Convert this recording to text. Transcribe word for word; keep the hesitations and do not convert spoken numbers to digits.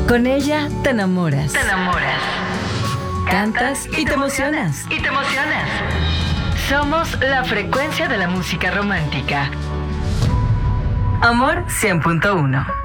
Con ella te enamoras. Te enamoras. Cantas y te emocionas. Y te emocionas. Somos la frecuencia de la música romántica. Amor cien punto uno.